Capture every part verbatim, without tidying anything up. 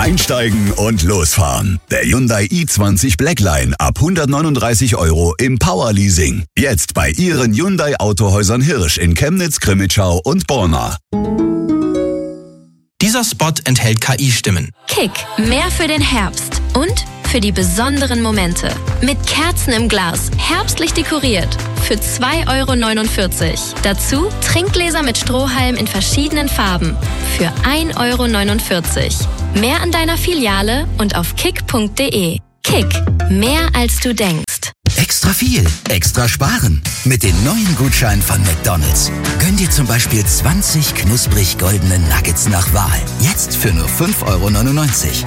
Einsteigen und losfahren. Der Hyundai i zwanzig Blackline ab hundertneununddreißig Euro im Powerleasing. Jetzt bei Ihren Hyundai Autohäusern Hirsch in Chemnitz, Crimmitschau und Borna. Dieser Spot enthält K I-Stimmen. Kick, mehr für den Herbst und für die besonderen Momente. Mit Kerzen im Glas, herbstlich dekoriert. Für zwei Euro neunundvierzig. Dazu Trinkgläser mit Strohhalm in verschiedenen Farben. Für ein Euro neunundvierzig. Mehr an deiner Filiale und auf kick punkt de. Kick, mehr als du denkst. Extra viel, extra sparen. Mit den neuen Gutscheinen von McDonald's. Gönn dir zum Beispiel zwanzig knusprig goldene Nuggets nach Wahl. Jetzt für nur fünf Euro neunundneunzig.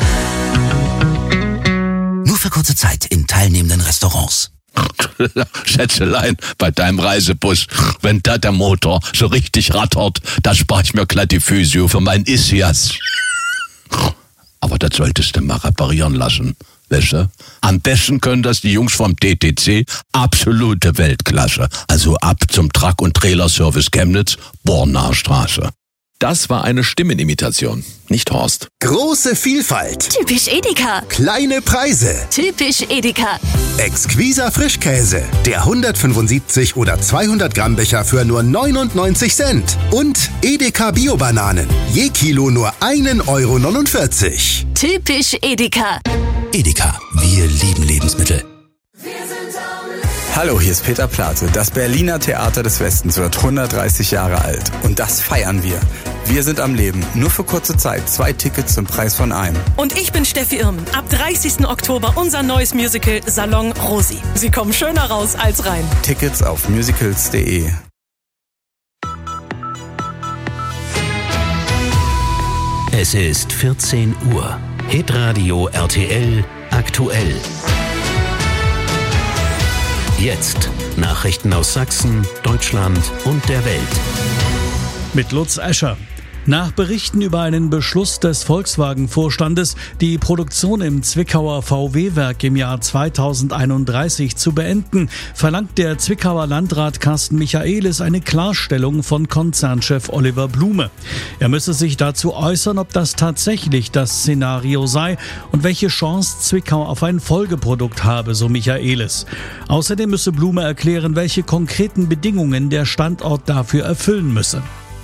Nur für kurze Zeit in teilnehmenden Restaurants. Schätzelein, bei deinem Reisebus, wenn da der Motor so richtig rattert, da spare ich mir glatt die Physio für mein Ischias. Aber das solltest du mal reparieren lassen, weißt du? Am besten können das die Jungs vom T T C, absolute Weltklasse. Also ab zum Truck- und Trailerservice Chemnitz, Bornaer Straße. Das war eine Stimmenimitation, nicht Horst. Große Vielfalt. Typisch Edeka. Kleine Preise. Typisch Edeka. Exquiser Frischkäse. Der hundertfünfundsiebzig oder zweihundert Gramm Becher für nur neunundneunzig Cent. Und Edeka Bio-Bananen. Je Kilo nur ein Euro neunundvierzig. Typisch Edeka. Edeka, wir lieben Lebensmittel. Hallo, hier ist Peter Plate. Das Berliner Theater des Westens wird hundertdreißig Jahre alt. Und das feiern wir. Wir sind am Leben. Nur für kurze Zeit. Zwei Tickets zum Preis von einem. Und ich bin Steffi Irm. Ab dreißigsten Oktober unser neues Musical Salon Rosi. Sie kommen schöner raus als rein. Tickets auf musicals punkt de. Es ist vierzehn Uhr. Hitradio R T L aktuell. Jetzt Nachrichten aus Sachsen, Deutschland und der Welt. Mit Lutz Escher. Nach Berichten über einen Beschluss des Volkswagen-Vorstandes, die Produktion im Zwickauer V W-Werk im Jahr zweitausendeinunddreißig zu beenden, verlangt der Zwickauer Landrat Carsten Michaelis eine Klarstellung von Konzernchef Oliver Blume. Er müsse sich dazu äußern, ob das tatsächlich das Szenario sei und welche Chance Zwickau auf ein Folgeprodukt habe, so Michaelis. Außerdem müsse Blume erklären, welche konkreten Bedingungen der Standort dafür erfüllen müsse.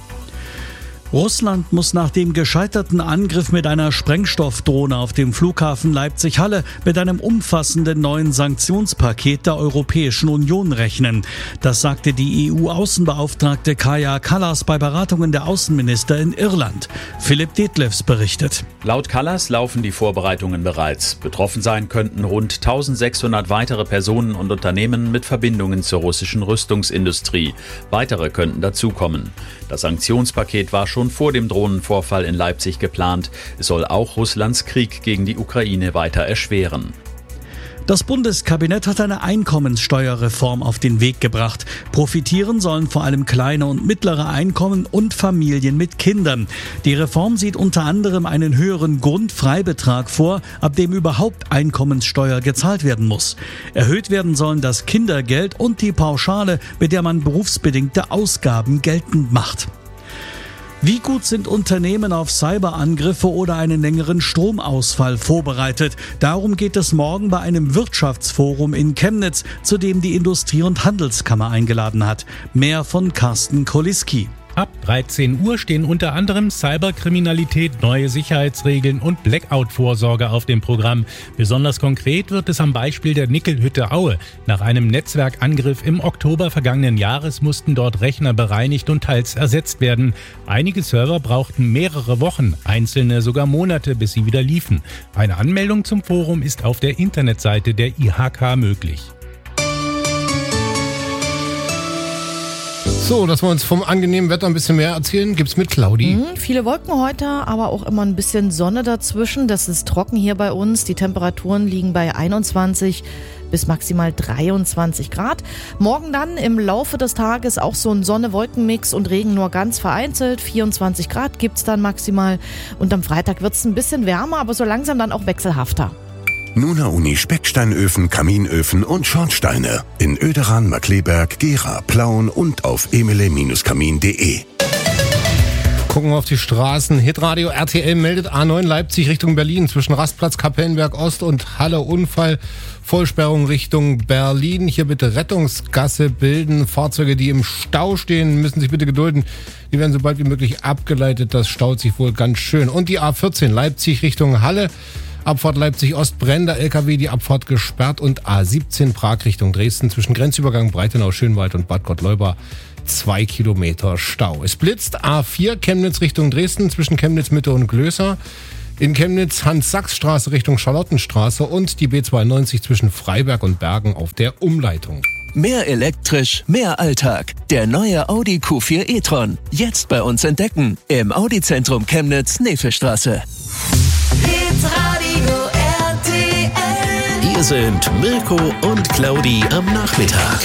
Russland muss nach dem gescheiterten Angriff mit einer Sprengstoffdrohne auf dem Flughafen Leipzig-Halle mit einem umfassenden neuen Sanktionspaket der Europäischen Union rechnen. Das sagte die E U-Außenbeauftragte Kaja Kallas bei Beratungen der Außenminister in Irland. Philipp Detlefs berichtet. Laut Kallas laufen die Vorbereitungen bereits. Betroffen sein könnten rund eintausendsechshundert weitere Personen und Unternehmen mit Verbindungen zur russischen Rüstungsindustrie. Weitere könnten dazukommen. Das Sanktionspaket war schon vor dem Drohnenvorfall in Leipzig geplant. Es soll auch Russlands Krieg gegen die Ukraine weiter erschweren. Das Bundeskabinett hat eine Einkommenssteuerreform auf den Weg gebracht. Profitieren sollen vor allem kleine und mittlere Einkommen und Familien mit Kindern. Die Reform sieht unter anderem einen höheren Grundfreibetrag vor, ab dem überhaupt Einkommenssteuer gezahlt werden muss. Erhöht werden sollen das Kindergeld und die Pauschale, mit der man berufsbedingte Ausgaben geltend macht. Wie gut sind Unternehmen auf Cyberangriffe oder einen längeren Stromausfall vorbereitet? Darum geht es morgen bei einem Wirtschaftsforum in Chemnitz, zu dem die Industrie- und Handelskammer eingeladen hat. Mehr von Carsten Koliski. Ab dreizehn Uhr stehen unter anderem Cyberkriminalität, neue Sicherheitsregeln und Blackout-Vorsorge auf dem Programm. Besonders konkret wird es am Beispiel der Nickelhütte Aue. Nach einem Netzwerkangriff im Oktober vergangenen Jahres mussten dort Rechner bereinigt und teils ersetzt werden. Einige Server brauchten mehrere Wochen, einzelne sogar Monate, bis sie wieder liefen. Eine Anmeldung zum Forum ist auf der Internetseite der I H K möglich. So, dass wir uns vom angenehmen Wetter ein bisschen mehr erzählen, gibt's mit Claudi. Mhm, viele Wolken heute, aber auch immer ein bisschen Sonne dazwischen. Das ist trocken hier bei uns. Die Temperaturen liegen bei einundzwanzig bis maximal dreiundzwanzig Grad. Morgen dann im Laufe des Tages auch so ein Sonne-Wolken-Mix und Regen nur ganz vereinzelt. vierundzwanzig Grad gibt's dann maximal. Und am Freitag wird's ein bisschen wärmer, aber so langsam dann auch wechselhafter. Nuna Uni Specksteinöfen, Kaminöfen und Schornsteine in Oederan, Markleberg, Gera, Plauen und auf emele Bindestrich kamin punkt de. Gucken wir auf die Straßen. Hitradio R T L meldet A neun Leipzig Richtung Berlin zwischen Rastplatz Kapellenberg Ost und Halle Unfall. Vollsperrung Richtung Berlin. Hier bitte Rettungsgasse bilden. Fahrzeuge, die im Stau stehen, müssen sich bitte gedulden. Die werden so bald wie möglich abgeleitet. Das staut sich wohl ganz schön. Und die A vierzehn Leipzig Richtung Halle. Abfahrt Leipzig Ost brennender L K W, die Abfahrt gesperrt. Und A siebzehn Prag Richtung Dresden zwischen Grenzübergang Breitenau, Schönwald und Bad Gottleuba. Zwei Kilometer Stau. Es blitzt A vier Chemnitz Richtung Dresden zwischen Chemnitz Mitte und Glöser. In Chemnitz Hans-Sachs-Straße Richtung Charlottenstraße und die B zweiundneunzig zwischen Freiberg und Bergen auf der Umleitung. Mehr elektrisch, mehr Alltag. Der neue Audi Q vier e-tron. Jetzt bei uns entdecken. Im Audi-Zentrum Chemnitz, Nefelstraße. Hier sind Mirko und Claudi am Nachmittag.